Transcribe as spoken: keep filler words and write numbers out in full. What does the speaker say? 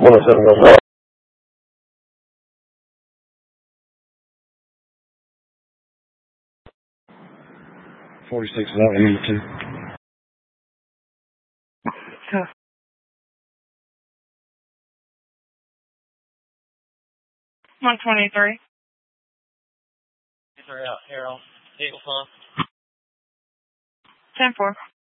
oh seven oh five. forty-six eleven, number two. Huh. one twenty-three. They're out here on Eagle Farm. ten four.